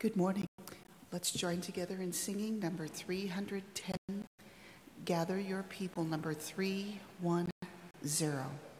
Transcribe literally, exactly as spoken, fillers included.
Good morning. Let's join together in singing number three hundred ten, Gather Your People, number three one zero.